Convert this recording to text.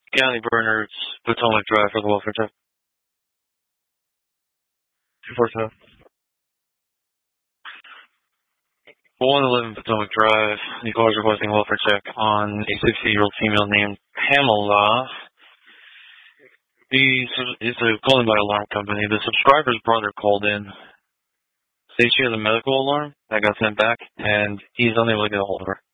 County Bernard's Potomac Drive for the welfare check. 247. 111 Potomac Drive. The caller is requesting a welfare check on a 60-year-old female named Pamela. It's a calling by alarm company. The subscriber's brother called in. Says she has a medical alarm that got sent back, and he's unable to get a hold of her.